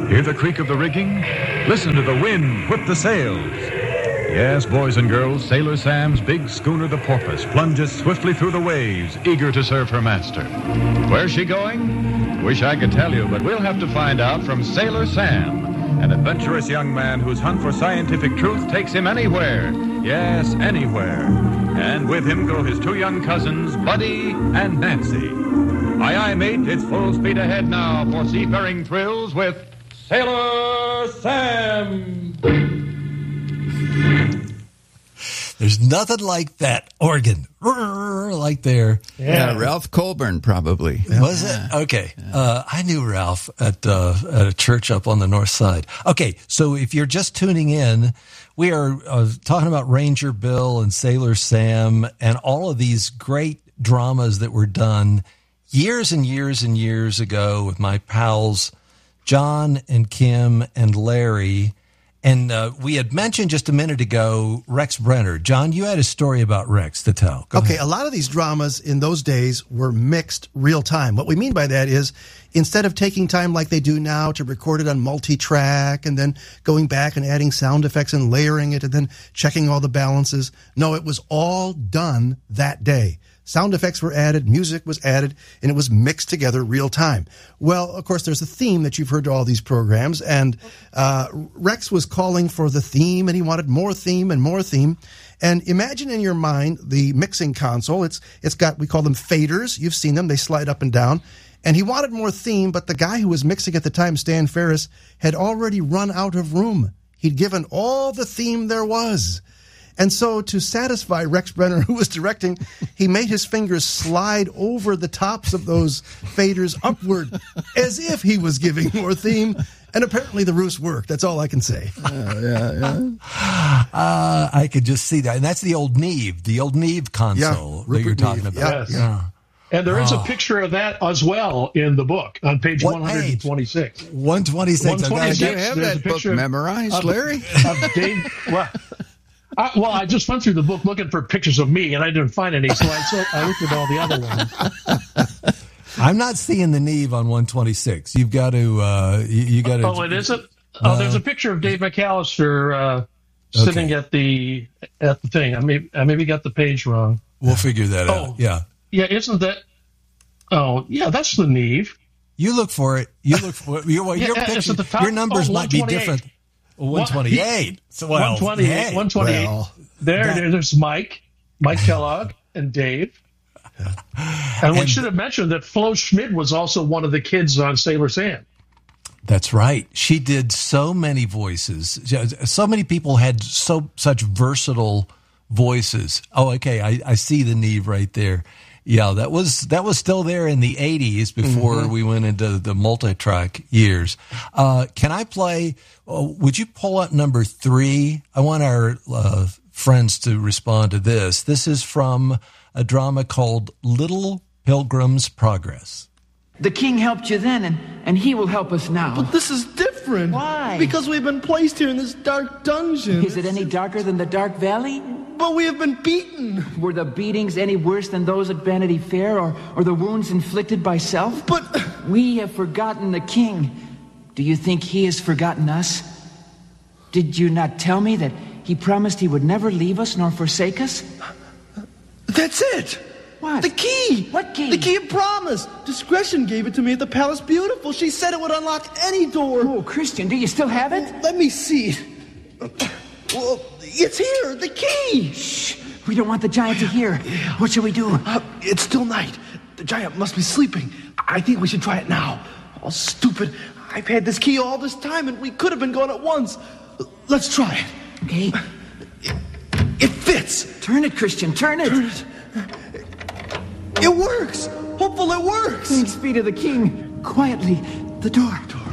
Hear the creak of the rigging? Listen to the wind whip the sails. Yes, boys and girls, Sailor Sam's big schooner, the Porpoise, plunges swiftly through the waves, eager to serve her master. Where's she going? Wish I could tell you, but we'll have to find out from Sailor Sam, an adventurous young man whose hunt for scientific truth takes him anywhere. Yes, anywhere. And with him go his two young cousins, Buddy and Nancy. Aye, aye, mate, it's full speed ahead now for seafaring thrills with Sailor Sam. There's nothing like that organ, like there. Yeah, Ralph Colburn probably. Was it? Okay. Yeah. I knew Ralph at a church up on the north side. Okay, so if you're just tuning in, we are talking about Ranger Bill and Sailor Sam and all of these great dramas that were done years and years and years ago with my pals John and Kim and Larry. And we had mentioned just a minute ago Rex Brenner. John, you had a story about Rex to tell. Go ahead. A lot of these dramas in those days were mixed real time. What we mean by that is instead of taking time like they do now to record it on multi-track and then going back and adding sound effects and layering it and then checking all the balances, no, it was all done that day. Sound effects were added, music was added, and it was mixed together real time. Well, of course, there's a theme that you've heard to all these programs, and Rex was calling for the theme, and he wanted more theme and more theme. And imagine in your mind the mixing console. It's got, we call them faders. You've seen them. They slide up and down. And he wanted more theme, but the guy who was mixing at the time, Stan Ferris, had already run out of room. He'd given all the theme there was. And so to satisfy Rex Brenner, who was directing, he made his fingers slide over the tops of those faders upward as if he was giving more theme. And apparently the ruse worked. That's all I can say. I could just see that. And that's the old Neve console that you're talking about. Yes. Yeah. And there is a picture of that as well in the book on page 126. 126. Do you have that book memorized, Larry? Dave, well, I just went through the book looking for pictures of me, and I didn't find any, so I looked at all the other ones. I'm not seeing the Neve on 126. You've got to. You got to. Oh, it isn't. There's a picture of Dave McAllister sitting at the thing. I maybe got the page wrong. We'll figure that out. Yeah. Yeah, isn't that? Oh, yeah, that's the Neve. You look for it. Your picture. Your numbers might be different. 128. So 128. 128. Well, there's Mike Kellogg, and Dave. And we should have mentioned that Flo Schmid was also one of the kids on Sailor Sam. That's right. She did so many voices. So many people had such versatile voices. Oh, okay. I see the Neve right there. Yeah, that was still there in the 80s before we went into the multi-track years. Can I play? Would you pull up number 3? I want our friends to respond to this. This is from a drama called Little Pilgrim's Progress. The king helped you then, and he will help us now. But this is different. Why? Because we've been placed here in this dark dungeon. Is it any darker than the Dark Valley? But we have been beaten. Were the beatings any worse than those at Vanity Fair, or the wounds inflicted by self? But we have forgotten the king. Do you think he has forgotten us? Did you not tell me that he promised he would never leave us nor forsake us? That's it. What? The key! What key? The key of promise! Discretion gave it to me at the Palace Beautiful. She said it would unlock any door. Oh, Christian, do you still have it? Let me see. Well, it's here, the key! Shh! We don't want the giant to hear. What shall we do? It's still night. The giant must be sleeping. I think we should try it now. Oh, stupid. I've had this key all this time, and we could have been gone at once. Let's try it. Okay. It fits. Turn it, Christian. Turn it. Turn it. It works! Hopefully it works! Thanks be to the king. Quietly, the door.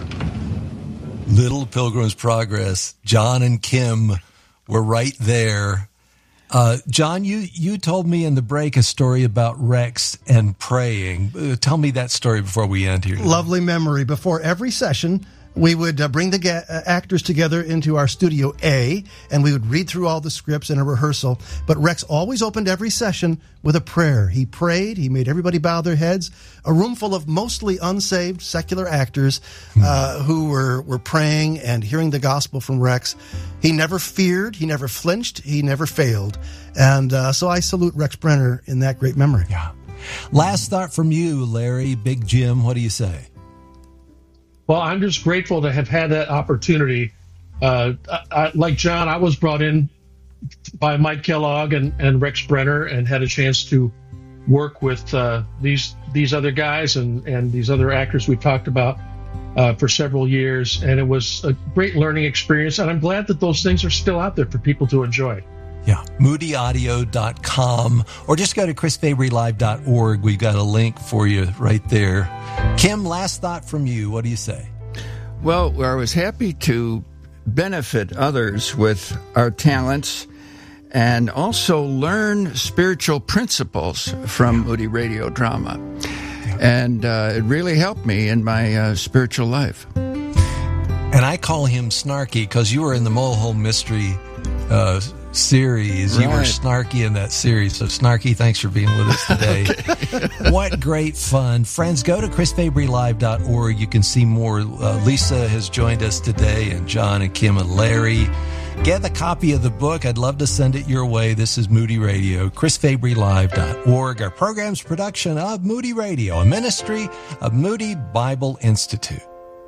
Little Pilgrim's Progress. John and Kim were right there. John, you told me in the break a story about Rex and praying. Tell me that story before we end here. Lovely memory. Before every session, we would bring the actors together into our Studio A, and we would read through all the scripts in a rehearsal. But Rex always opened every session with a prayer. He prayed. He made everybody bow their heads. A room full of mostly unsaved secular actors who were praying and hearing the gospel from Rex. He never feared. He never flinched. He never failed. And so I salute Rex Brenner in that great memory. Yeah. Last thought from you, Larry, Big Jim. What do you say? Well, I'm just grateful to have had that opportunity. Like John, I was brought in by Mike Kellogg and Rex Brenner and had a chance to work with these other guys and these other actors we've talked about for several years. And it was a great learning experience. And I'm glad that those things are still out there for people to enjoy. Yeah, moodyaudio.com, or just go to chrisfabrylive.org. We've got a link for you right there. Kim, last thought from you. What do you say? Well, I was happy to benefit others with our talents and also learn spiritual principles from Moody Radio Drama. And it really helped me in my spiritual life. And I call him Snarky because you were in the Mulholland Mystery series. Right. You were Snarky in that series. So, Snarky, thanks for being with us today. Okay. What great fun. Friends, go to chrisfabrylive.org. You can see more. Lisa has joined us today, and John and Kim and Larry. Get a copy of the book. I'd love to send it your way. This is Moody Radio, chrisfabrylive.org. Our program's production of Moody Radio, a ministry of Moody Bible Institute.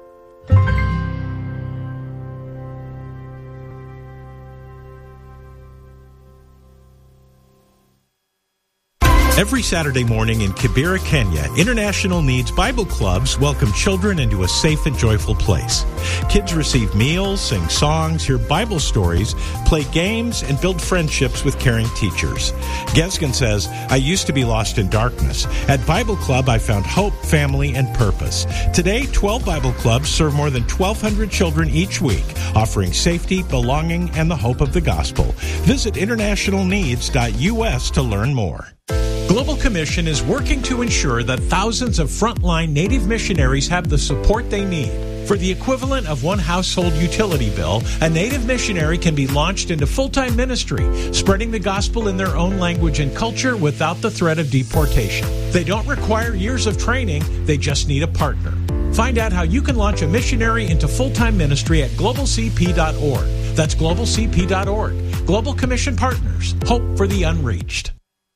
Every Saturday morning in Kibera, Kenya, International Needs Bible Clubs welcome children into a safe and joyful place. Kids receive meals, sing songs, hear Bible stories, play games, and build friendships with caring teachers. Gesgen says, I used to be lost in darkness. At Bible Club, I found hope, family, and purpose. Today, 12 Bible Clubs serve more than 1,200 children each week, offering safety, belonging, and the hope of the gospel. Visit internationalneeds.us to learn more. Global Commission is working to ensure that thousands of frontline Native missionaries have the support they need. For the equivalent of one household utility bill, a Native missionary can be launched into full-time ministry, spreading the gospel in their own language and culture without the threat of deportation. They don't require years of training, they just need a partner. Find out how you can launch a missionary into full-time ministry at globalcp.org. That's globalcp.org. Global Commission Partners. Hope for the unreached.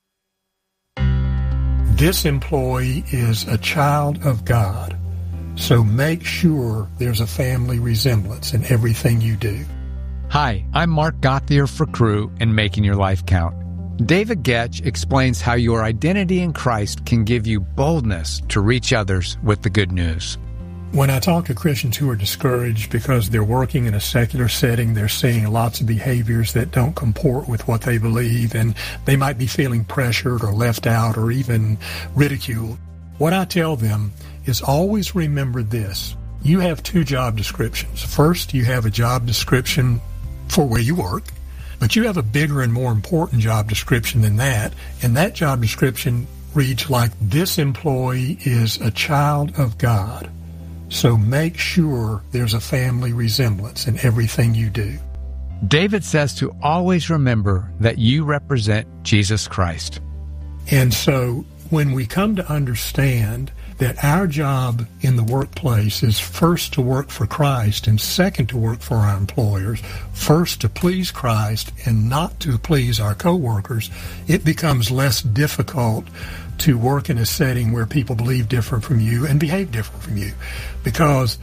This employee is a child of God, so make sure there's a family resemblance in everything you do. Hi, I'm Mark Gauthier for Crew and Making Your Life Count. David Getch explains how your identity in Christ can give you boldness to reach others with the good news. When I talk to Christians who are discouraged because they're working in a secular setting, they're seeing lots of behaviors that don't comport with what they believe, and they might be feeling pressured or left out or even ridiculed. What I tell them is always remember this. You have two job descriptions. First, you have a job description for where you work, but you have a bigger and more important job description than that, and that job description reads like, this employee is a child of God. So make sure there's a family resemblance in everything you do. David says to always remember that you represent Jesus Christ. And so when we come to understand that our job in the workplace is first to work for Christ and second to work for our employers, first to please Christ and not to please our coworkers, it becomes less difficult to work in a setting where people believe different from you and behave different from you. Because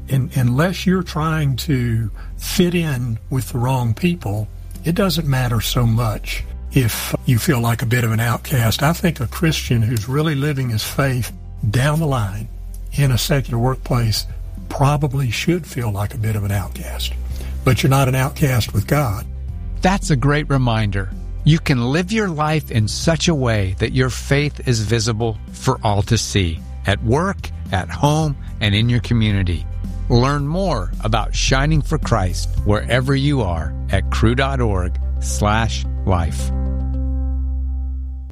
unless you're trying to fit in with the wrong people, it doesn't matter so much if you feel like a bit of an outcast. I think a Christian who's really living his faith down the line in a secular workplace probably should feel like a bit of an outcast. But you're not an outcast with God. That's a great reminder. You can live your life in such a way that your faith is visible for all to see, at work, at home, and in your community. Learn more about shining for Christ wherever you are at cru.org/life.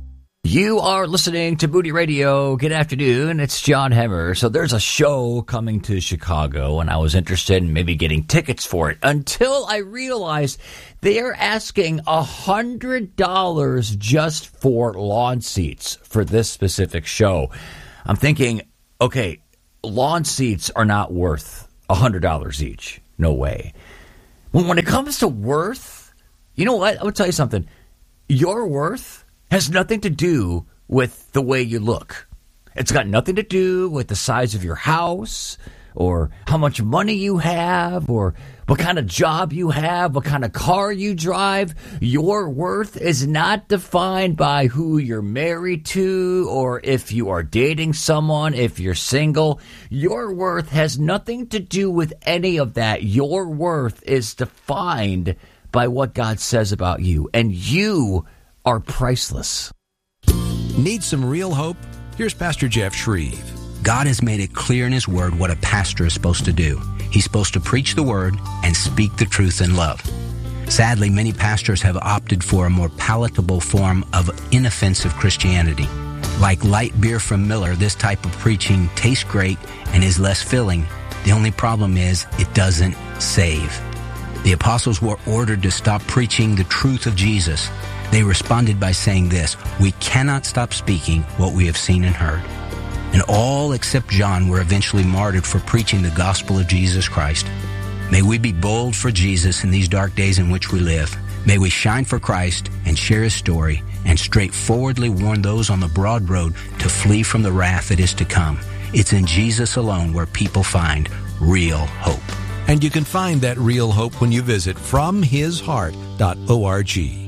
You are listening to Moody Radio. Good afternoon. It's John Hemmer. So there's a show coming to Chicago, and I was interested in maybe getting tickets for it until I realized they are asking $100 just for lawn seats for this specific show. I'm thinking, okay, lawn seats are not worth $100 each. No way. When it comes to worth, you know what? I would tell you something. Your worth has nothing to do with the way you look. It's got nothing to do with the size of your house or how much money you have or what kind of job you have, what kind of car you drive. Your worth is not defined by who you're married to or if you are dating someone, if you're single. Your worth has nothing to do with any of that. Your worth is defined by what God says about you, and you are priceless. Need some real hope? Here's Pastor Jeff Shreve. God has made it clear in His Word what a pastor is supposed to do. He's supposed to preach the Word and speak the truth in love. Sadly, many pastors have opted for a more palatable form of inoffensive Christianity. Like light beer from Miller, this type of preaching tastes great and is less filling. The only problem is it doesn't save. The apostles were ordered to stop preaching the truth of Jesus. They responded by saying this, "We cannot stop speaking what we have seen and heard." And all except John were eventually martyred for preaching the gospel of Jesus Christ. May we be bold for Jesus in these dark days in which we live. May we shine for Christ and share His story and straightforwardly warn those on the broad road to flee from the wrath that is to come. It's in Jesus alone where people find real hope. And you can find that real hope when you visit FromHisHeart.org.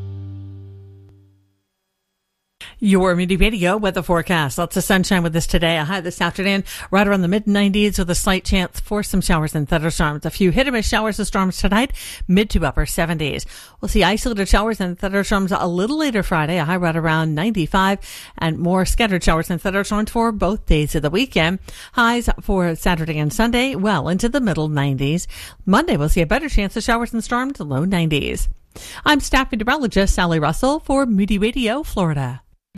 Your Moody Radio weather forecast. Lots of sunshine with us today. A high this afternoon right around the mid-90s with a slight chance for some showers and thunderstorms. A few hit-or-miss showers and storms tonight, mid to upper 70s. We'll see isolated showers and thunderstorms a little later Friday, a high right around 95, and more scattered showers and thunderstorms for both days of the weekend. Highs for Saturday and Sunday, well into the middle 90s. Monday, we'll see a better chance of showers and storms, low 90s. I'm staff meteorologist Sally Russell for Moody Radio, Florida.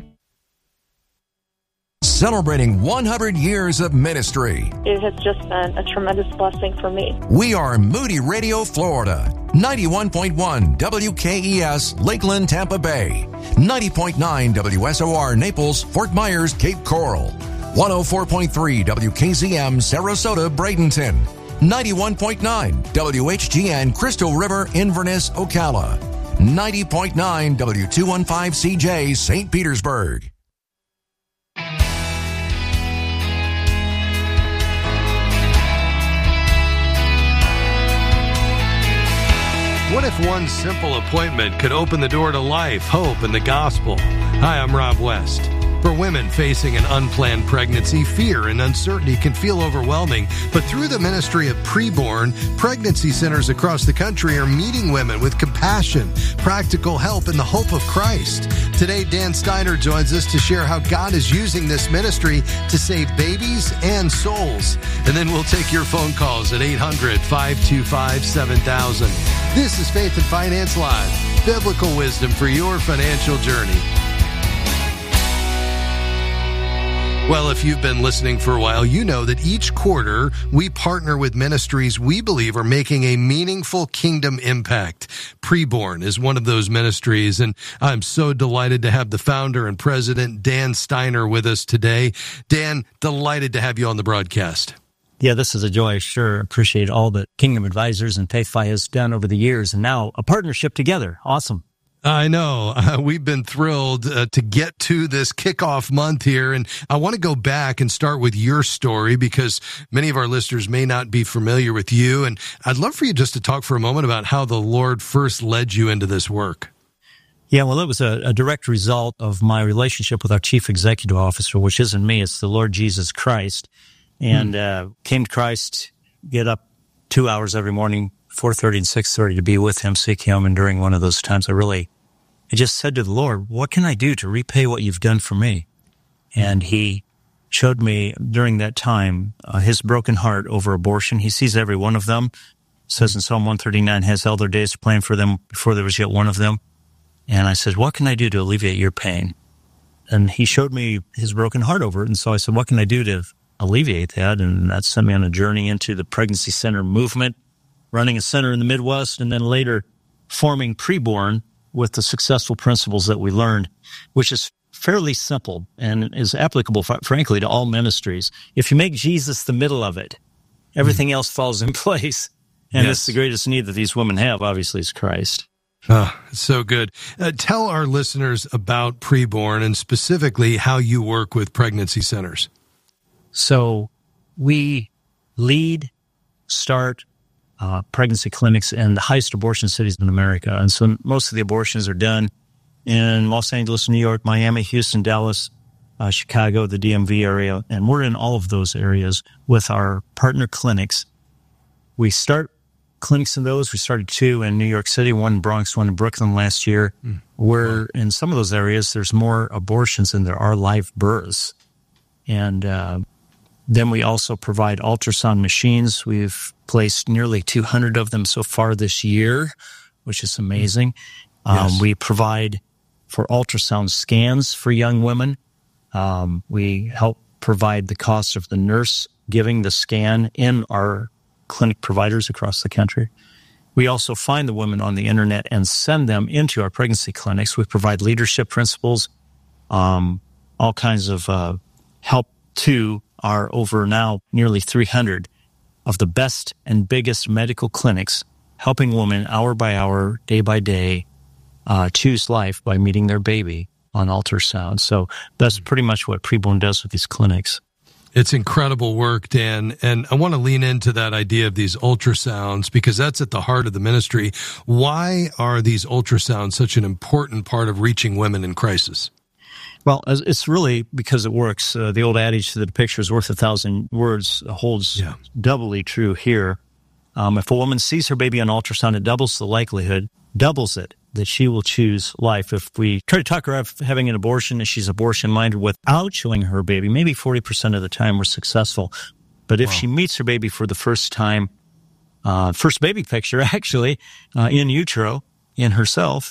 Celebrating 100 years of ministry. It has just been a tremendous blessing for me. We are Moody Radio, Florida. 91.1 WKES, Lakeland, Tampa Bay. 90.9 WSOR, Naples, Fort Myers, Cape Coral. 104.3 WKZM, Sarasota, Bradenton. 91.9 WHGN, Crystal River, Inverness, Ocala. 90.9 W215CJ, St. Petersburg. What if one simple appointment could open the door to life, hope, and the gospel? Hi, I'm Rob West. For women facing an unplanned pregnancy, fear and uncertainty can feel overwhelming, but through the ministry of Preborn, pregnancy centers across the country are meeting women with compassion, practical help, and the hope of Christ. Today, Dan Steiner joins us to share how God is using this ministry to save babies and souls. And then we'll take your phone calls at 800-525-7000. This is Faith and Finance Live, biblical wisdom for your financial journey. Well, if you've been listening for a while, you know that each quarter we partner with ministries we believe are making a meaningful kingdom impact. Preborn is one of those ministries, and I'm so delighted to have the founder and president, Dan Steiner, with us today. Dan, delighted to have you on the broadcast. Yeah, this is a joy. I sure appreciate all that Kingdom Advisors and FaithFi has done over the years, and now a partnership together. Awesome. I know. We've been thrilled to get to this kickoff month here. And I want to go back and start with your story because many of our listeners may not be familiar with you. And I'd love for you just to talk for a moment about how the Lord first led you into this work. Yeah, well, it was a direct result of my relationship with our chief executive officer, which isn't me. It's the Lord Jesus Christ. And came to Christ, get up 2 hours every morning, 4:30 and 6:30 to be with him, seek him. And during one of those times, I just said to the Lord, what can I do to repay what you've done for me? And he showed me during that time his broken heart over abortion. He sees every one of them. It says in Psalm 139, has elder days planned for them before there was yet one of them. And I said, what can I do to alleviate your pain? And he showed me his broken heart over it. And so I said, what can I do to alleviate that? And that sent me on a journey into the pregnancy center movement, running a center in the Midwest, and then later forming Preborn with the successful principles that we learned, which is fairly simple and is applicable, frankly, to all ministries. If you make Jesus the middle of it, everything else falls in place. And it's the greatest need that these women have, obviously, is Christ. Oh, so good. Tell our listeners about Preborn and specifically how you work with pregnancy centers. So we start pregnancy clinics in the highest abortion cities in America. And so most of the abortions are done in Los Angeles, New York, Miami, Houston, Dallas, Chicago, the DMV area. And we're in all of those areas with our partner clinics. We start clinics in those. We started 2 in New York City, 1 in Bronx, 1 in Brooklyn last year, where in some of those areas there's more abortions than there are live births. And then we also provide ultrasound machines. We've placed nearly 200 of them so far this year, which is amazing. We provide for ultrasound scans for young women. We help provide the cost of the nurse giving the scan in our clinic providers across the country. We also find the women on the internet and send them into our pregnancy clinics. We provide leadership principles, all kinds of help to our over now nearly 300 of the best and biggest medical clinics, helping women hour by hour, day by day, choose life by meeting their baby on ultrasound. So that's pretty much what Preborn does with these clinics. It's incredible work, Dan, and I want to lean into that idea of these ultrasounds because that's at the heart of the ministry. Why are these ultrasounds such an important part of reaching women in crisis? Well, it's really because it works. The old adage that a picture is worth 1,000 words holds doubly true here. If a woman sees her baby on ultrasound, it doubles the likelihood, that she will choose life. If we try to talk her out of having an abortion and she's abortion-minded without showing her baby, maybe 40% of the time we're successful. But if she meets her baby for the first time, first baby picture actually, in utero, in herself,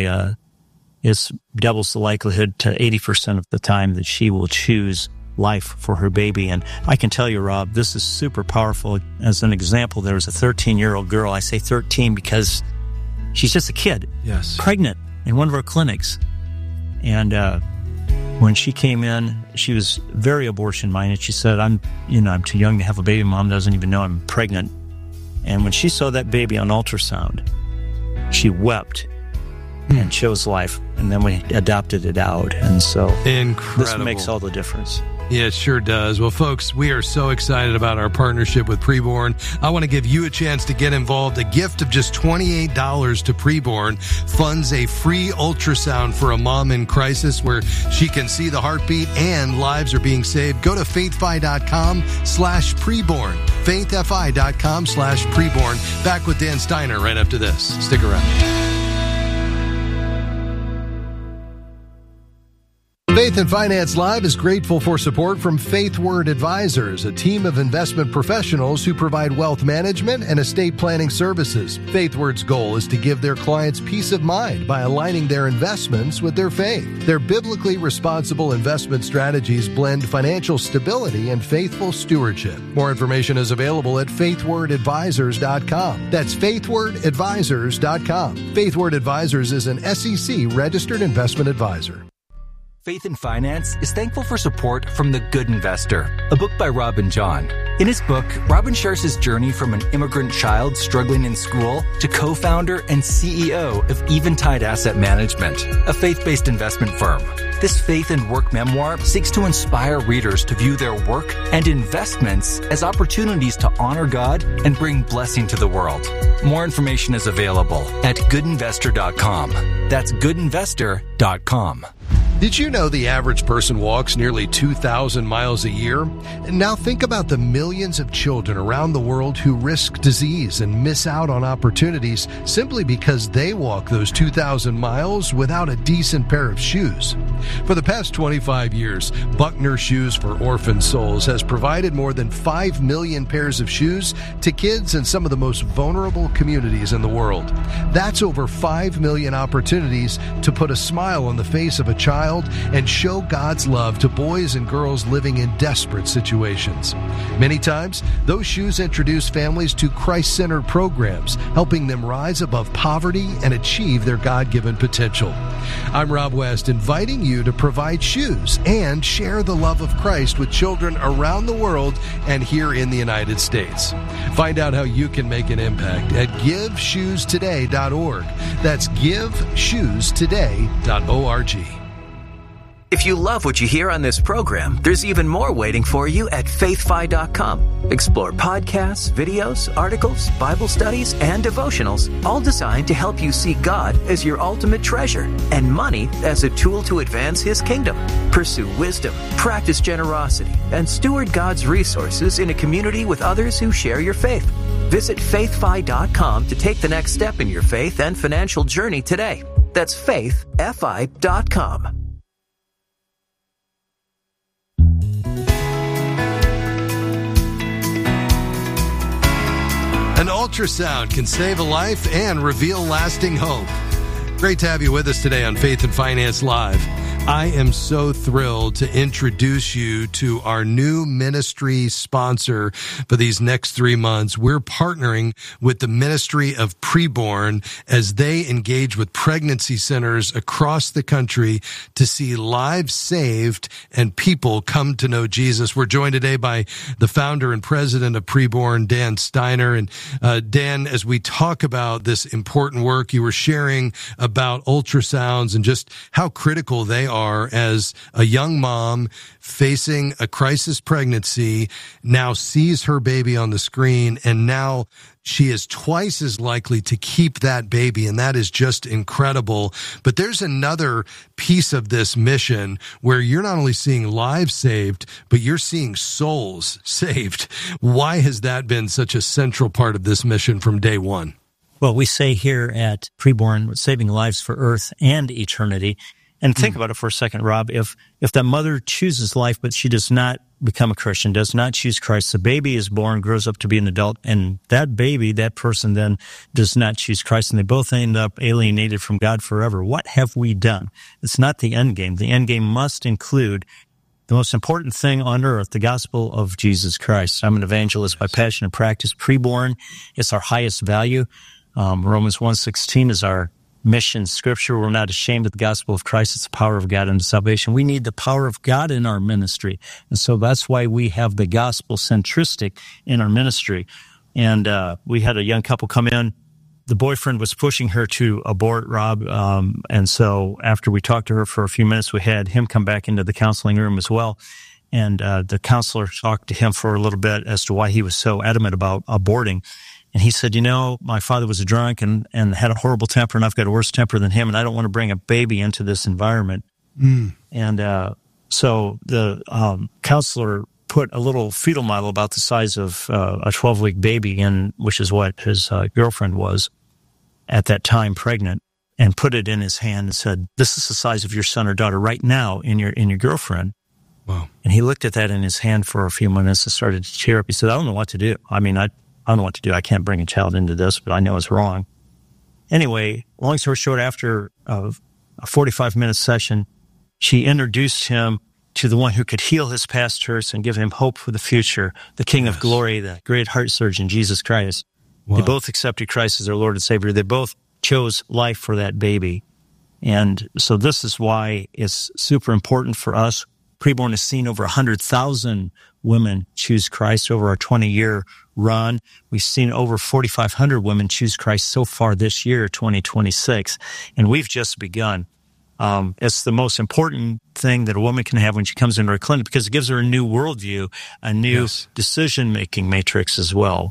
it doubles the likelihood to 80% of the time that she will choose life for her baby. And I can tell you, Rob, this is super powerful. As an example, there was a 13-year-old girl. I say 13 because she's just a kid, pregnant in one of our clinics. And when she came in, she was very abortion-minded. She said, I'm too young to have a baby. Mom doesn't even know I'm pregnant. And when she saw that baby on ultrasound, she wept and chose life. And then we adopted it out. And so this makes all the difference. Yeah, it sure does. Well, folks, we are so excited about our partnership with Preborn. I want to give you a chance to get involved. A gift of just $28 to Preborn funds a free ultrasound for a mom in crisis where she can see the heartbeat and lives are being saved. Go to faithfi.com/preborn. faithfi.com/preborn. Back with Dan Steiner right after this. Stick around. Faith and Finance Live is grateful for support from Faith Word Advisors, a team of investment professionals who provide wealth management and estate planning services. Faith Word's goal is to give their clients peace of mind by aligning their investments with their faith. Their biblically responsible investment strategies blend financial stability and faithful stewardship. More information is available at faithwordadvisors.com. That's faithwordadvisors.com. Faith Word Advisors is an SEC registered investment advisor. Faith and Finance is thankful for support from The Good Investor, a book by Robin John. In his book, Robin shares his journey from an immigrant child struggling in school to co-founder and CEO of Eventide Asset Management, a faith-based investment firm. This faith and work memoir seeks to inspire readers to view their work and investments as opportunities to honor God and bring blessing to the world. More information is available at goodinvestor.com. That's goodinvestor.com. Did you know the average person walks nearly 2,000 miles a year? Now think about the millions of children around the world who risk disease and miss out on opportunities simply because they walk those 2,000 miles without a decent pair of shoes. For the past 25 years, Buckner Shoes for Orphan Souls has provided more than 5 million pairs of shoes to kids in some of the most vulnerable communities in the world. That's over 5 million opportunities to put a smile on the face of a child child and show God's love to boys and girls living in desperate situations. Many times, those shoes introduce families to Christ-centered programs, helping them rise above poverty and achieve their God-given potential. I'm Rob West, inviting you to provide shoes and share the love of Christ with children around the world and here in the United States. Find out how you can make an impact at GiveShoesToday.org. That's GiveShoesToday.org. If you love what you hear on this program, there's even more waiting for you at faithfi.com. Explore podcasts, videos, articles, Bible studies, and devotionals, all designed to help you see God as your ultimate treasure and money as a tool to advance His kingdom. Pursue wisdom, practice generosity, and steward God's resources in a community with others who share your faith. Visit faithfi.com to take the next step in your faith and financial journey today. That's faithfi.com. An ultrasound can save a life and reveal lasting hope. Great to have you with us today on Faith and Finance Live. I am so thrilled to introduce you to our new ministry sponsor for these next 3 months. We're partnering with the Ministry of Preborn as they engage with pregnancy centers across the country to see lives saved and people come to know Jesus. We're joined today by the founder and president of Preborn, Dan Steiner. And Dan, as we talk about this important work, you were sharing about ultrasounds and just how critical they are as a young mom facing a crisis pregnancy now sees her baby on the screen, and now she is twice as likely to keep that baby, and that is just incredible. But there's another piece of this mission where you're not only seeing lives saved, but you're seeing souls saved. Why has that been such a central part of this mission from day one? Well, we say here at Preborn, saving lives for earth and eternity. And think about it for a second, Rob. If that mother chooses life, but she does not become a Christian, does not choose Christ, the baby is born, grows up to be an adult, and that baby, that person then does not choose Christ, and they both end up alienated from God forever. What have we done? It's not the end game. The end game must include the most important thing on earth, the gospel of Jesus Christ. I'm an evangelist by passion and practice. Preborn, it's our highest value. Romans 1:16 is our mission scripture. We're not ashamed of the gospel of Christ. It's the power of God unto salvation. We need the power of God in our ministry. And so that's why we have the gospel centristic in our ministry. And we had a young couple come in. The boyfriend was pushing her to abort, Rob. And so after we talked to her for a few minutes, we had him come back into the counseling room as well. And the counselor talked to him for a little bit as to why he was so adamant about aborting. And he said, my father was a drunk and had a horrible temper, and I've got a worse temper than him, and I don't want to bring a baby into this environment. And so the counselor put a little fetal model about the size of a 12-week baby in, which is what his girlfriend was at that time, pregnant, and put it in his hand and said, "This is the size of your son or daughter right now in your girlfriend." Wow. And he looked at that in his hand for a few minutes and started to tear up. He said, "I don't know what to do. I don't know what to do. I can't bring a child into this, but I know it's wrong." Anyway, long story short, after a 45-minute session, she introduced him to the one who could heal his past hurts and give him hope for the future, the King of Glory, the great heart surgeon, Jesus Christ. Wow. They both accepted Christ as their Lord and Savior. They both chose life for that baby. And so this is why it's super important for us. Preborn has seen over 100,000 women choose Christ over our 20-year run. We've seen over 4,500 women choose Christ so far this year, 2026, and we've just begun. It's the most important thing that a woman can have when she comes into our clinic because it gives her a new worldview, a new decision-making matrix as well.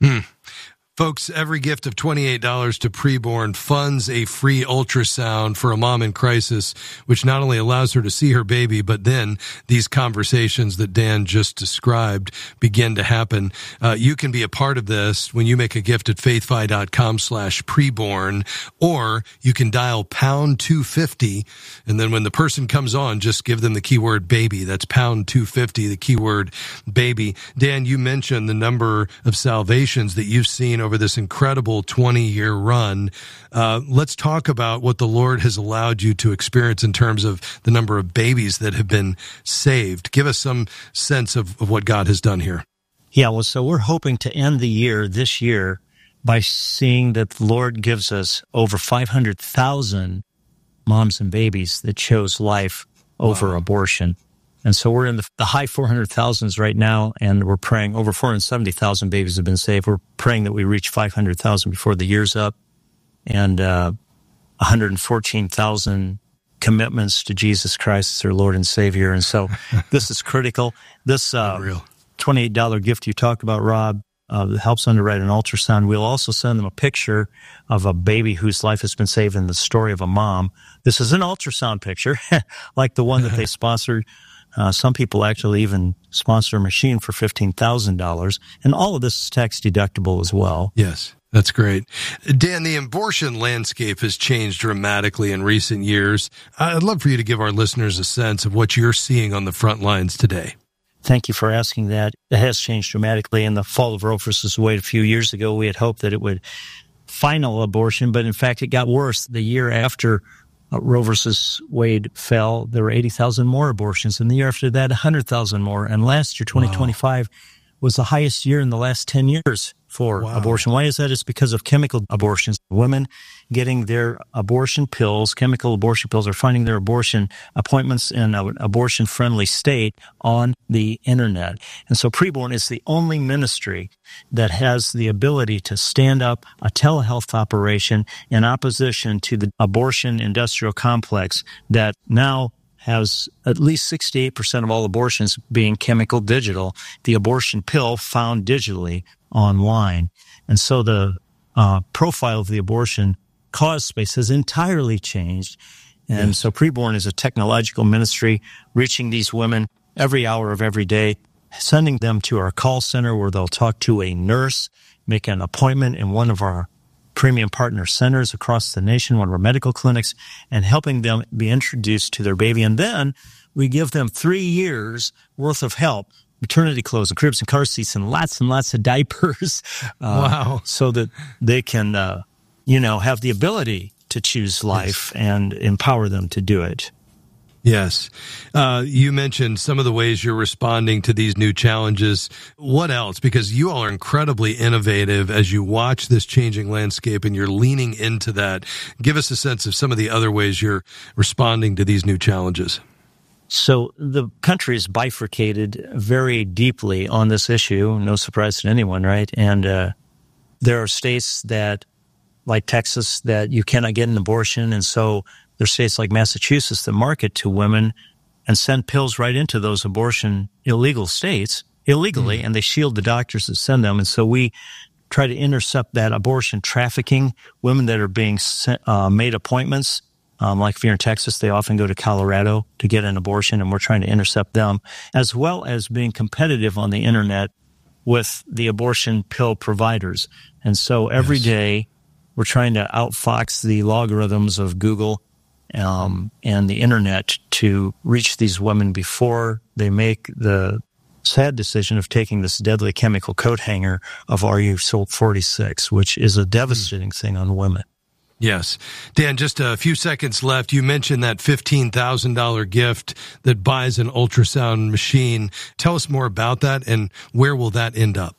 Folks, every gift of $28 to Preborn funds a free ultrasound for a mom in crisis, which not only allows her to see her baby, but then these conversations that Dan just described begin to happen. You can be a part of this when you make a gift at faithfi.com/preborn, or you can dial pound 250, and then when the person comes on, just give them the keyword baby. That's pound 250, the keyword baby. Dan, you mentioned the number of salvations that you've seen over over this incredible 20-year run. Let's talk about what the Lord has allowed you to experience in terms of the number of babies that have been saved. Give us some sense of what God has done here. Yeah, well, so we're hoping to end the year this year by seeing that the Lord gives us over 500,000 moms and babies that chose life over abortion. And so we're in the high 400,000s right now, and we're praying over 470,000 babies have been saved. We're praying that we reach 500,000 before the year's up, and 114,000 commitments to Jesus Christ as their Lord and Savior. And so this is critical. This $28 gift you talked about, Rob, helps underwrite an ultrasound. We'll also send them a picture of a baby whose life has been saved in the story of a mom. This is an ultrasound picture, like the one that they sponsored. Some people actually even sponsor a machine for $15,000. And all of this is tax deductible as well. Yes, that's great. Dan, the abortion landscape has changed dramatically in recent years. I'd love for you to give our listeners a sense of what you're seeing on the front lines today. Thank you for asking that. It has changed dramatically. In the fall of Roe versus Wade a few years ago, we had hoped that it would final abortion, but in fact, it got worse. The year after Roe versus Wade fell, there were 80,000 more abortions, and the year after that, 100,000 more. And last year, 2025, was the highest year in the last 10 years for abortion. Why is that? It's because of chemical abortions. Women getting their abortion pills, chemical abortion pills, are finding their abortion appointments in an abortion-friendly state on the internet. And so Preborn is the only ministry that has the ability to stand up a telehealth operation in opposition to the abortion industrial complex that now has at least 68% of all abortions being chemical digital, the abortion pill found digitally online. And so the profile of the abortion cause space has entirely changed. And so Preborn is a technological ministry reaching these women every hour of every day, sending them to our call center where they'll talk to a nurse, make an appointment in one of our premium partner centers across the nation, one of our medical clinics, and helping them be introduced to their baby. And then we give them 3 years worth of help, maternity clothes and cribs and car seats and lots of diapers. So that they can, have the ability to choose life and empower them to do it. Yes. You mentioned some of the ways you're responding to these new challenges. What else? Because you all are incredibly innovative as you watch this changing landscape and you're leaning into that. Give us a sense of some of the other ways you're responding to these new challenges. So the country is bifurcated very deeply on this issue. No surprise to anyone, right? And there are states that, like Texas, that you cannot get an abortion, and so there are states like Massachusetts that market to women and send pills right into those abortion illegal states illegally, and they shield the doctors that send them. And so we try to intercept that abortion trafficking, women that are being made appointments. Like if you're in Texas, they often go to Colorado to get an abortion, and we're trying to intercept them, as well as being competitive on the internet with the abortion pill providers. And so every day we're trying to outfox the logarithms of Google and the internet to reach these women before they make the sad decision of taking this deadly chemical coat hanger of RU-46, which is a devastating thing on women. Yes. Dan, just a few seconds left. You mentioned that $15,000 gift that buys an ultrasound machine. Tell us more about that, and where will that end up?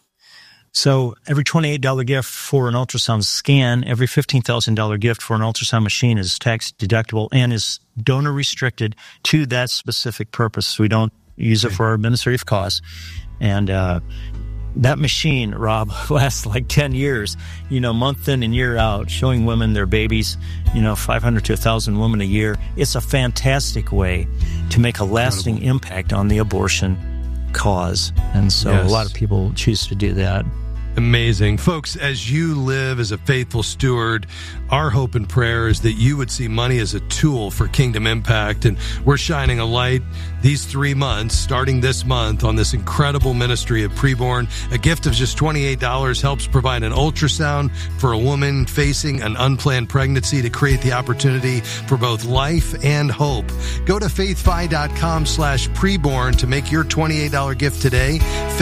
So every $28 gift for an ultrasound scan, every $15,000 gift for an ultrasound machine is tax deductible and is donor restricted to that specific purpose. We don't use it for our administrative costs. And that machine, Rob, lasts like 10 years, month in and year out, showing women their babies, 500 to 1,000 women a year. It's a fantastic way to make a lasting impact on the abortion cause. And so a lot of people choose to do that. Amazing. Folks, as you live as a faithful steward, our hope and prayer is that you would see money as a tool for kingdom impact. And we're shining a light these 3 months, starting this month, on this incredible ministry of Preborn. A gift of just $28 helps provide an ultrasound for a woman facing an unplanned pregnancy to create the opportunity for both life and hope. Go to faithfi.com/preborn to make your $28 gift today.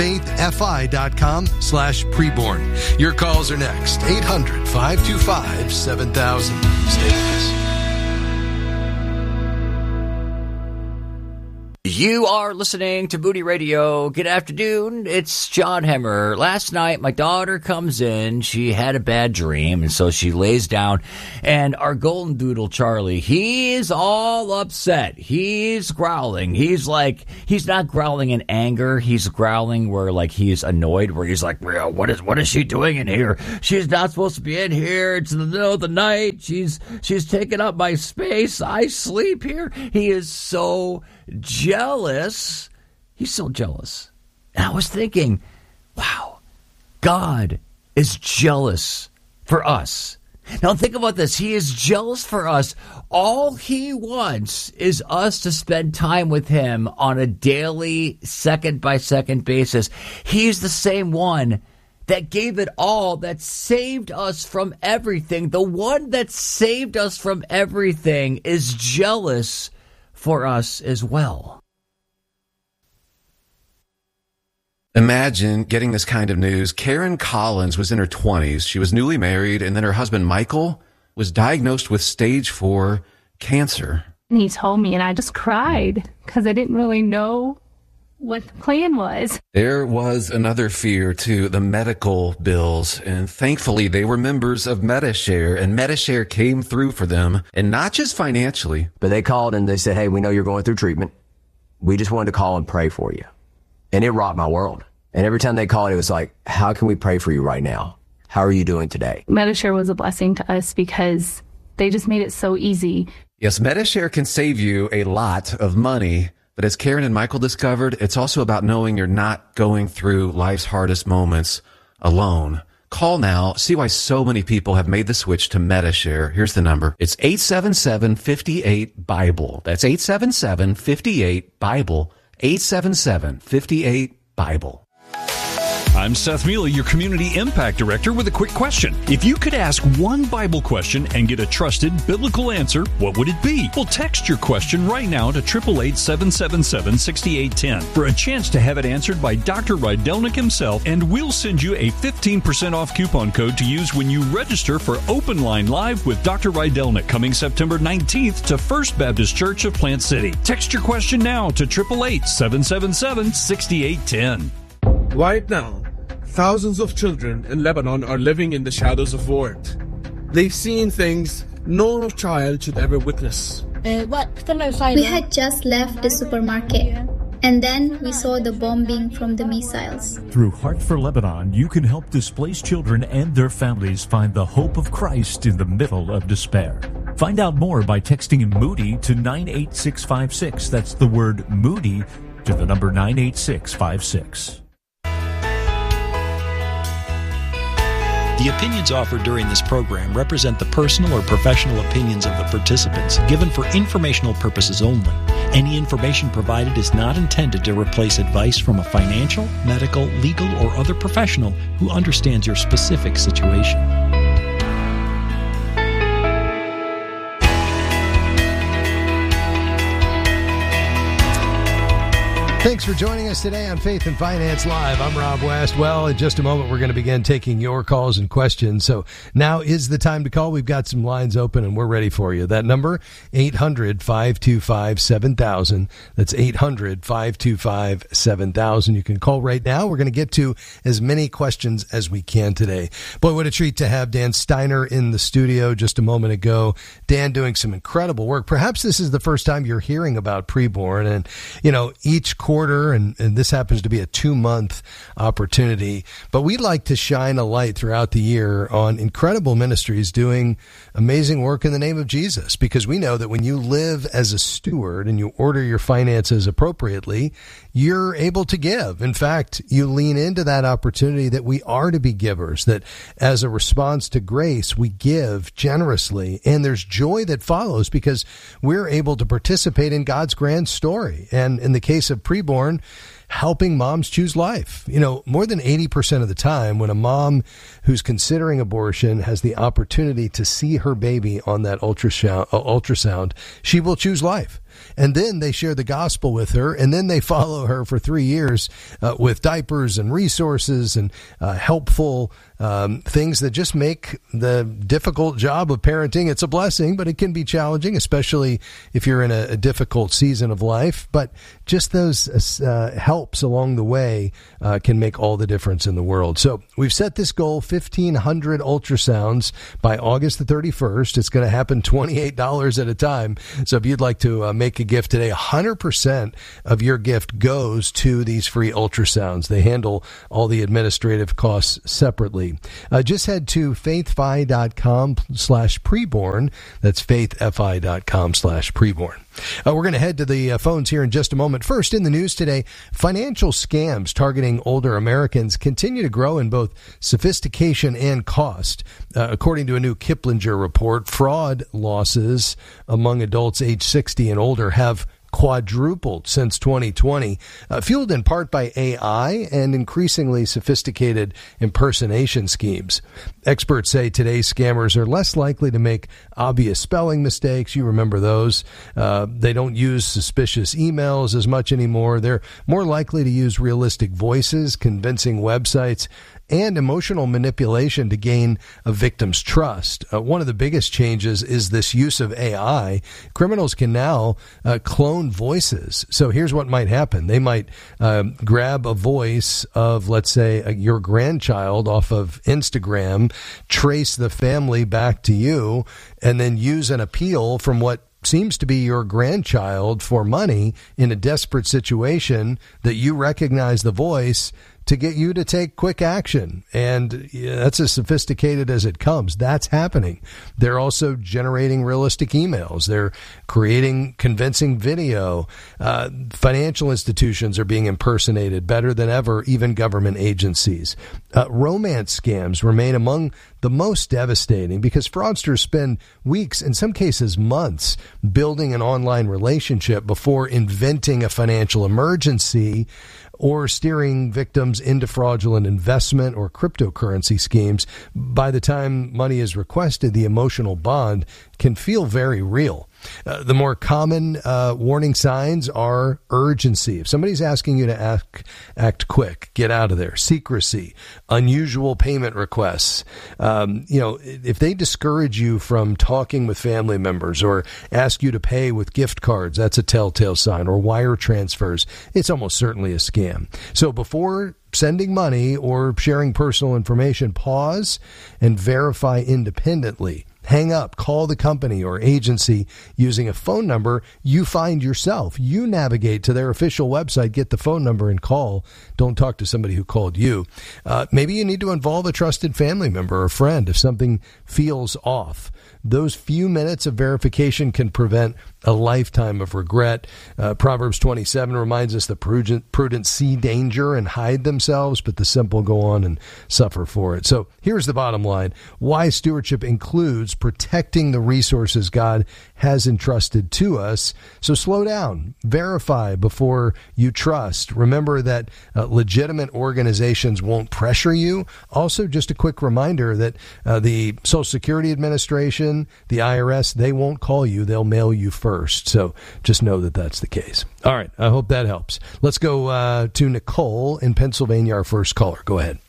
faithfi.com/preborn. Your calls are next. 800-525-7000. Stay with us. You are listening to Moody Radio. Good afternoon. It's John Hemmer. Last night, my daughter comes in. She had a bad dream, and so she lays down. And our golden doodle, Charlie, he's all upset. He's growling. He's not growling in anger. He's growling where, he's annoyed, where he's like, well, what is she doing in here? She's not supposed to be in here. It's in the middle of the night. She's taking up my space. I sleep here. He is so jealous. He's so jealous. And I was thinking, wow, God is jealous for us. Now think about this. He is jealous for us. All he wants is us to spend time with him on a daily, second-by-second basis. He's the same one that gave it all, that saved us from everything. The one that saved us from everything is jealous for us as well. Imagine getting this kind of news. Karen Collins was in her 20s. She was newly married, and then her husband, Michael, was diagnosed with stage 4 cancer. And he told me, and I just cried because I didn't really know what the plan was. There was another fear, too, the medical bills. And thankfully, they were members of Medi-Share, and Medi-Share came through for them, and not just financially. But they called and they said, hey, we know you're going through treatment. We just wanted to call and pray for you. And it rocked my world. And every time they called, it was like, how can we pray for you right now? How are you doing today? Medi-Share was a blessing to us because they just made it so easy. Yes, Medi-Share can save you a lot of money. But as Karen and Michael discovered, it's also about knowing you're not going through life's hardest moments alone. Call now. See why so many people have made the switch to Medi-Share. Here's the number. It's 877-58-BIBLE. That's 877-58-BIBLE. 877-58-BIBLE. I'm Seth Mealy, your Community Impact Director, with a quick question. If you could ask one Bible question and get a trusted biblical answer, what would it be? Well, text your question right now to 888-777-6810 for a chance to have it answered by Dr. Rydelnik himself, and we'll send you a 15% off coupon code to use when you register for Open Line Live with Dr. Rydelnik coming September 19th to First Baptist Church of Plant City. Text your question now to 888-777-6810. Right now, thousands of children in Lebanon are living in the shadows of war. They've seen things no child should ever witness. We had just left the supermarket, and then we saw the bombing from the missiles. Through Heart for Lebanon, you can help displaced children and their families find the hope of Christ in the middle of despair. Find out more by texting Moody to 98656. That's the word Moody to the number 98656. The opinions offered during this program represent the personal or professional opinions of the participants, given for informational purposes only. Any information provided is not intended to replace advice from a financial, medical, legal, or other professional who understands your specific situation. Thanks for joining us today on Faith and Finance Live. I'm Rob West. Well, in just a moment, we're going to begin taking your calls and questions. So now is the time to call. We've got some lines open, and we're ready for you. That number, 800-525-7000. That's 800-525-7000. You can call right now. We're going to get to as many questions as we can today. Boy, what a treat to have Dan Steiner in the studio just a moment ago. Dan doing some incredible work. Perhaps this is the first time you're hearing about Preborn. And, you know, each quarter, order, and this happens to be a 2-month opportunity. But we'd like to shine a light throughout the year on incredible ministries doing amazing work in the name of Jesus, because we know that when you live as a steward and you order your finances appropriately, you're able to give. In fact, you lean into that opportunity that we are to be givers, that as a response to grace, we give generously, and there's joy that follows because we're able to participate in God's grand story. And in the case of Preborn, helping moms choose life. You know, more than 80% of the time when a mom who's considering abortion has the opportunity to see her baby on that ultrasound, she will choose life. And then they share the gospel with her, and then they follow her for 3 years with diapers and resources and helpful things that just make the difficult job of parenting. It's a blessing, but it can be challenging, especially if you're in a difficult season of life. But just those helps along the way can make all the difference in the world. So we've set this goal, 1,500 ultrasounds by August the 31st. It's going to happen $28 at a time. So if you'd like to make a gift today, 100% of your gift goes to these free ultrasounds. They handle all the administrative costs separately. Just head to faithfi.com/preborn. That's faithfi.com/preborn. We're going to head to the phones here in just a moment. First, in the news today, financial scams targeting older Americans continue to grow in both sophistication and cost. According to a new Kiplinger report, fraud losses among adults age 60 and older have quadrupled since 2020, fueled in part by AI and increasingly sophisticated impersonation schemes. Experts say today's scammers are less likely to make obvious spelling mistakes. You remember those. They don't use suspicious emails as much anymore. They're more likely to use realistic voices, convincing websites, and emotional manipulation to gain a victim's trust. One of the biggest changes is this use of AI. Criminals can now clone voices. So here's what might happen. They might grab a voice of, let's say, your grandchild off of Instagram, trace the family back to you, and then use an appeal from what seems to be your grandchild for money in a desperate situation that you recognize the voice to get you to take quick action. And that's as sophisticated as it comes. That's happening. They're also generating realistic emails. They're creating convincing video. Financial institutions are being impersonated better than ever, even government agencies. Romance scams remain among the most devastating because fraudsters spend weeks, in some cases months, building an online relationship before inventing a financial emergency or steering victims into fraudulent investment or cryptocurrency schemes. By the time money is requested, the emotional bond can feel very real. The more common warning signs are urgency. If somebody's asking you to act quick, get out of there. Secrecy, unusual payment requests. If they discourage you from talking with family members or ask you to pay with gift cards, that's a telltale sign. Or wire transfers, it's almost certainly a scam. So before sending money or sharing personal information, pause and verify independently. Hang up, call the company or agency using a phone number you find yourself. You navigate to their official website, get the phone number and call. Don't talk to somebody who called you. Maybe you need to involve a trusted family member or friend if something feels off. Those few minutes of verification can prevent a lifetime of regret. Proverbs 27 reminds us that prudent see danger and hide themselves, but the simple go on and suffer for it. So here's the bottom line. Wise stewardship includes protecting the resources God has entrusted to us. So slow down, verify before you trust. Remember that legitimate organizations won't pressure you. Also, just a quick reminder that the Social Security Administration, the IRS, they won't call you. They'll mail you first. So just know that that's the case. All right. I hope that helps. Let's go to Nicole in Pennsylvania, our first caller. Go ahead.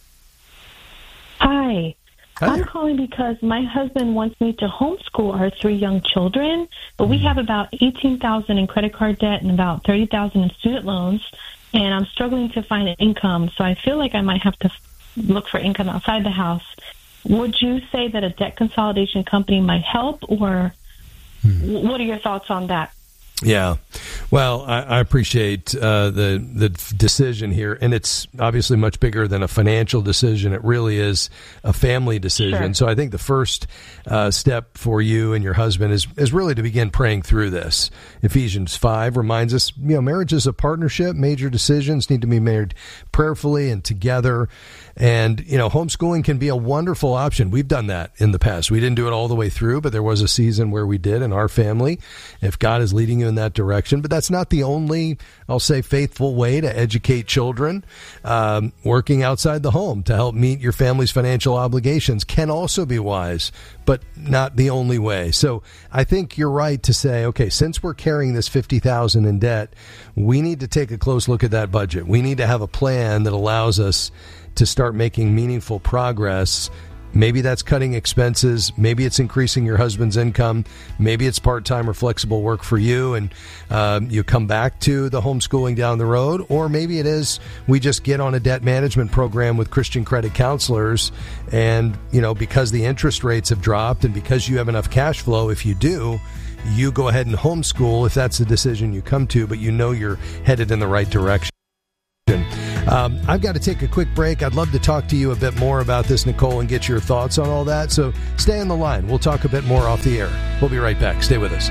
Hi. Hi. I'm calling because my husband wants me to homeschool our 3 young children, but we have about $18,000 in credit card debt and about $30,000 in student loans, and I'm struggling to find an income, so I feel like I might have to look for income outside the house. Would you say that a debt consolidation company might help, or what are your thoughts on that? Yeah. Well, I appreciate the decision here, and it's obviously much bigger than a financial decision. It really is a family decision. Sure. So I think the first step for you and your husband is really to begin praying through this. Ephesians 5 reminds us, marriage is a partnership. Major decisions need to be made prayerfully and together. And, homeschooling can be a wonderful option. We've done that in the past. We didn't do it all the way through, but there was a season where we did in our family, if God is leading you in that direction. But that's not the only, I'll say, faithful way to educate children. Working outside the home to help meet your family's financial obligations can also be wise, but not the only way. So I think you're right to say, okay, since we're carrying this $50,000 in debt, we need to take a close look at that budget. We need to have a plan that allows us to start making meaningful progress. Maybe that's cutting expenses. Maybe it's increasing your husband's income. Maybe it's part-time or flexible work for you, and you come back to the homeschooling down the road. Or maybe it is we just get on a debt management program with Christian credit counselors, and because the interest rates have dropped and because you have enough cash flow, if you do, you go ahead and homeschool if that's the decision you come to, but you're headed in the right direction. I've got to take a quick break. I'd love to talk to you a bit more about this, Nicole, and get your thoughts on all that. So stay on the line. We'll talk a bit more off the air. We'll be right back. Stay with us.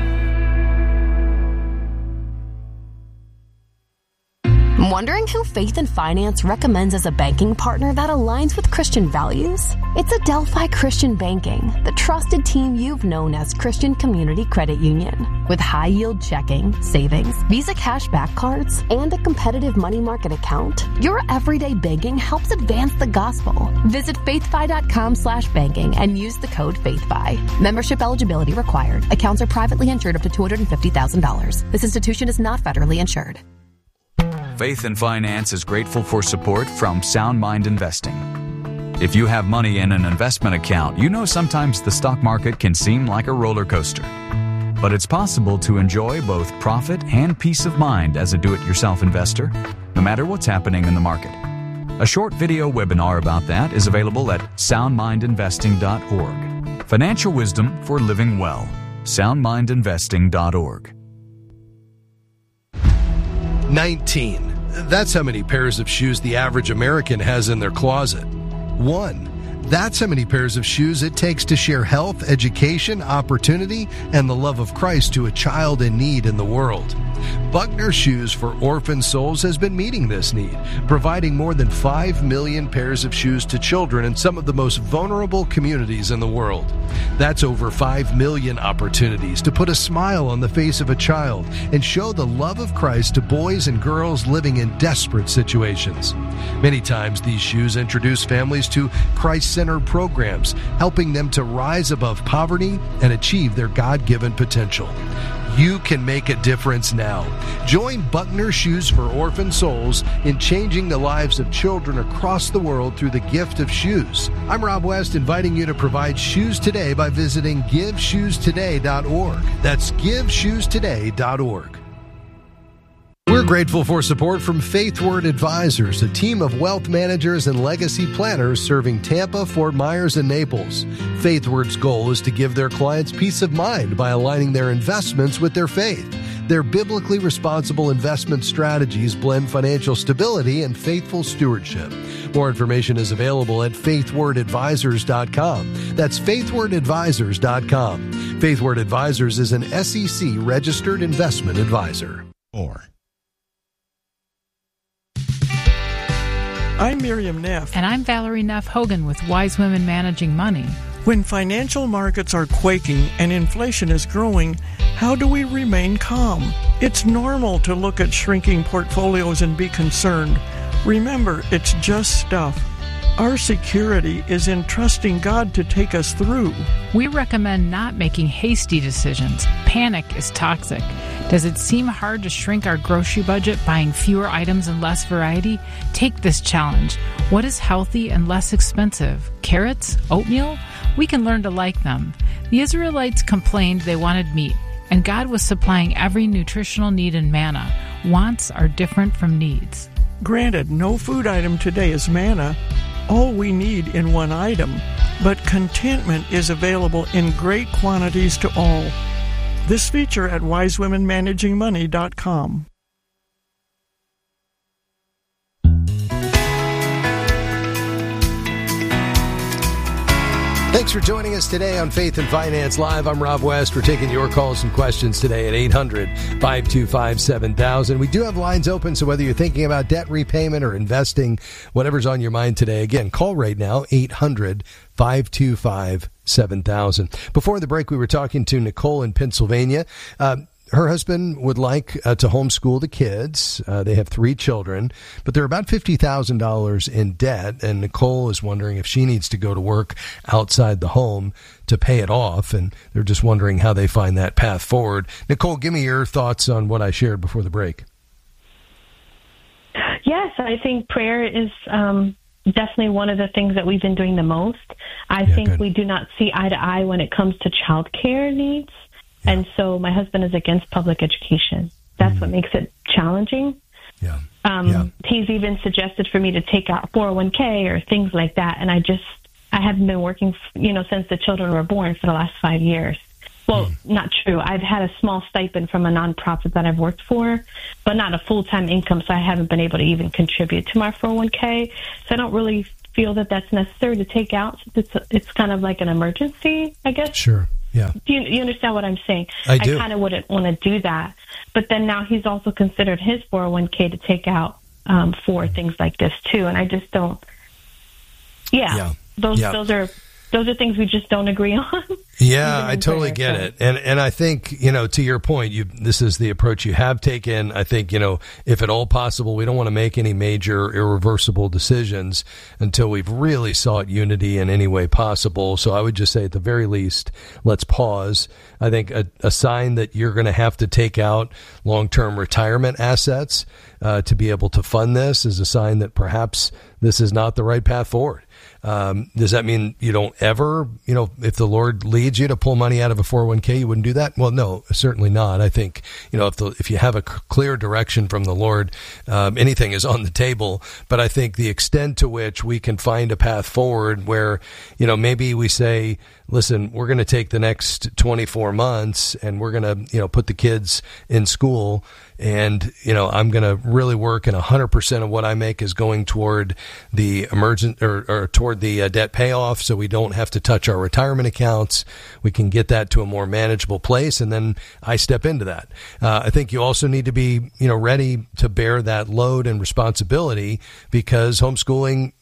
Wondering who Faith and Finance recommends as a banking partner that aligns with Christian values? It's Adelphi Christian Banking, the trusted team you've known as Christian Community Credit Union. With high-yield checking, savings, Visa cashback cards, and a competitive money market account, your everyday banking helps advance the gospel. Visit faithfi.com/banking and use the code FAITHFI. Membership eligibility required. Accounts are privately insured up to $250,000. This institution is not federally insured. Faith and Finance is grateful for support from Sound Mind Investing. If you have money in an investment account, you know sometimes the stock market can seem like a roller coaster. But it's possible to enjoy both profit and peace of mind as a do-it-yourself investor, no matter what's happening in the market. A short video webinar about that is available at soundmindinvesting.org. Financial wisdom for living well. soundmindinvesting.org. 19. That's how many pairs of shoes the average American has in their closet. 1. That's how many pairs of shoes it takes to share health, education, opportunity, and the love of Christ to a child in need in the world. Buckner Shoes for Orphan Souls has been meeting this need, providing more than 5 million pairs of shoes to children in some of the most vulnerable communities in the world. That's over 5 million opportunities to put a smile on the face of a child and show the love of Christ to boys and girls living in desperate situations. Many times these shoes introduce families to Christ-centered programs, helping them to rise above poverty and achieve their God-given potential. You can make a difference now. Join Buckner Shoes for Orphan Souls in changing the lives of children across the world through the gift of shoes. I'm Rob West, inviting you to provide shoes today by visiting GiveShoesToday.org. That's GiveShoesToday.org. We're grateful for support from Faith Word Advisors, a team of wealth managers and legacy planners serving Tampa, Fort Myers, and Naples. Faith Word's goal is to give their clients peace of mind by aligning their investments with their faith. Their biblically responsible investment strategies blend financial stability and faithful stewardship. More information is available at faithwordadvisors.com. That's faithwordadvisors.com. Faith Word Advisors is an SEC-registered investment advisor. I'm Miriam Neff. And I'm Valerie Neff Hogan with Wise Women Managing Money. When financial markets are quaking and inflation is growing, how do we remain calm? It's normal to look at shrinking portfolios and be concerned. Remember, it's just stuff. Our security is in trusting God to take us through. We recommend not making hasty decisions. Panic is toxic. Does it seem hard to shrink our grocery budget, buying fewer items and less variety? Take this challenge. What is healthy and less expensive? Carrots? Oatmeal? We can learn to like them. The Israelites complained they wanted meat, and God was supplying every nutritional need in manna. Wants are different from needs. Granted, no food item today is manna, all we need in one item, but contentment is available in great quantities to all. This feature at wisewomenmanagingmoney.com. Thanks for joining us today on Faith and Finance Live. I'm Rob West. We're taking your calls and questions today at 800-525-7000. We do have lines open, so whether you're thinking about debt repayment or investing, whatever's on your mind today, again, call right now, 800-525-7000. Before the break, we were talking to Nicole in Pennsylvania. Her husband would like to homeschool the kids. They have 3 children, but they're about $50,000 in debt, and Nicole is wondering if she needs to go to work outside the home to pay it off, and they're just wondering how they find that path forward. Nicole, give me your thoughts on what I shared before the break. Yes, I think prayer is definitely one of the things that we've been doing the most. I think we do not see eye to eye when it comes to child care needs. And so my husband is against public education. That's what makes it challenging. He's even suggested for me to take out 401k or things like that. And I haven't been working, since the children were born for the last 5 years. Well, not true. I've had a small stipend from a nonprofit that I've worked for, but not a full-time income. So I haven't been able to even contribute to my 401k. So I don't really feel that that's necessary to take out. It's kind of like an emergency, I guess. Sure. Yeah. Do you understand what I'm saying? I do. I kind of wouldn't want to do that. But then now he's also considered his 401k to take out for things like this too. And I just don't. Those are things we just don't agree on. Yeah, I totally get it. And I think, to your point, this is the approach you have taken. I think, if at all possible, we don't want to make any major irreversible decisions until we've really sought unity in any way possible. So I would just say at the very least, let's pause. I think a sign that you're going to have to take out long-term retirement assets to be able to fund this is a sign that perhaps this is not the right path forward. Does that mean you don't ever, if the Lord leads you to pull money out of a 401k, you wouldn't do that? Well, no, certainly not. I think, if you have a clear direction from the Lord, anything is on the table. But I think the extent to which we can find a path forward where, maybe we say, listen, we're going to take the next 24 months and we're going to, put the kids in school and, I'm going to really work and 100% of what I make is going toward the or toward the debt payoff. So we don't have to touch our retirement accounts. We can get that to a more manageable place. And then I step into that. I think you also need to be, ready to bear that load and responsibility because homeschooling,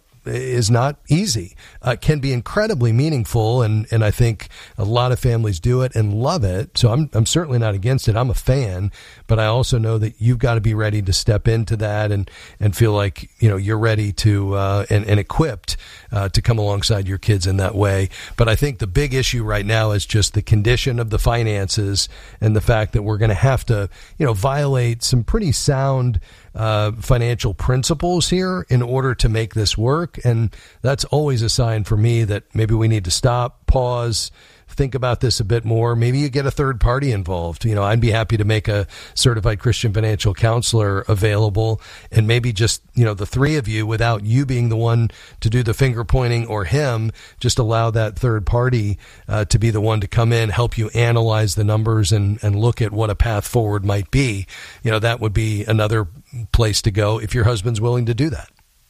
is not easy. Can be incredibly meaningful, and I think a lot of families do it and love it. So I'm certainly not against it. I'm a fan, but I also know that you've got to be ready to step into that and feel like you're ready to and equipped to come alongside your kids in that way. But I think the big issue right now is just the condition of the finances and the fact that we're going to have to violate some pretty sound financial principles here in order to make this work. And that's always a sign for me that maybe we need to stop, pause, think about this a bit more. Maybe you get a third party involved. I'd be happy to make a certified Christian financial counselor available and maybe just, the 3 of you without you being the one to do the finger pointing or him, just allow that third party to be the one to come in, help you analyze the numbers and look at what a path forward might be. That would be another place to go if your husband's willing to do that.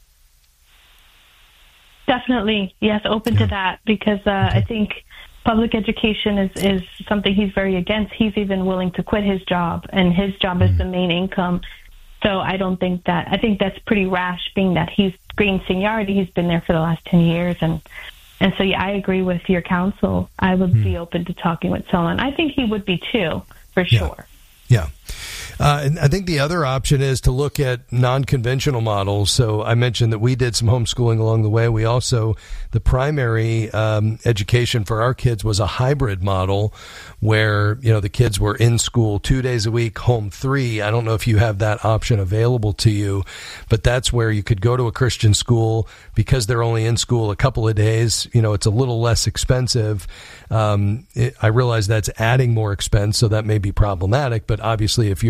Definitely. Yes, open to that because I think public education is something he's very against. He's even willing to quit his job, and his job is the main income. So I don't think that, I think that's pretty rash being that he's gained seniority. He's been there for the last 10 years. And so, I agree with your counsel. I would be open to talking with someone. I think he would be too, for sure. Yeah. And I think the other option is to look at non-conventional models. So I mentioned that we did some homeschooling along the way. We also, the primary education for our kids was a hybrid model where, the kids were in school 2 days a week, home 3. I don't know if you have that option available to you, but that's where you could go to a Christian school because they're only in school a couple of days. It's a little less expensive. I realize that's adding more expense, so that may be problematic, but obviously if you're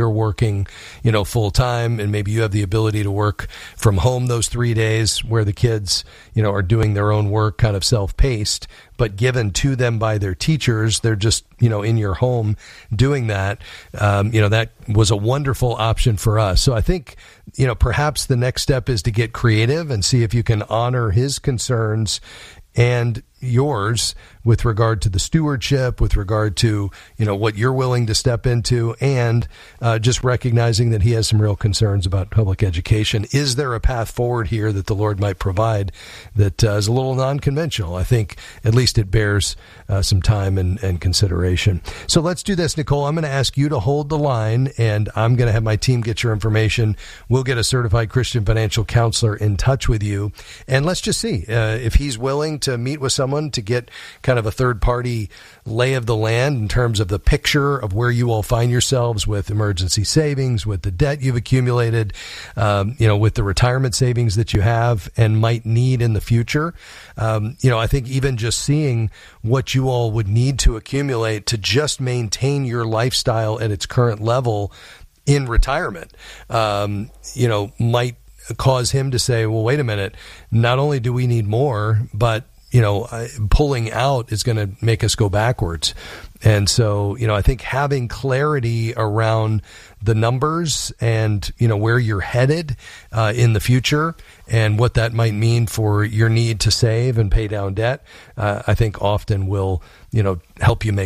you're working, full time, and maybe you have the ability to work from home those 3 days where the kids, are doing their own work kind of self-paced, but given to them by their teachers. They're just, in your home doing that. That was a wonderful option for us. So I think, perhaps the next step is to get creative and see if you can honor his concerns and yours with regard to the stewardship, with regard to, what you're willing to step into, and just recognizing that he has some real concerns about public education. Is there a path forward here that the Lord might provide that is a little non-conventional? I think at least it bears some time and consideration. So let's do this, Nicole. I'm going to ask you to hold the line, and I'm going to have my team get your information. We'll get a certified Christian financial counselor in touch with you, and let's just see if he's willing to meet with someone to get kind of a third-party lay of the land in terms of the picture of where you all find yourselves with emergency savings, with the debt you've accumulated, with the retirement savings that you have and might need in the future. I think even just seeing what you all would need to accumulate to just maintain your lifestyle at its current level in retirement, might cause him to say, well, wait a minute, not only do we need more, but pulling out is going to make us go backwards. And so, I think having clarity around the numbers and, where you're headed in the future and what that might mean for your need to save and pay down debt, I think often will, help you make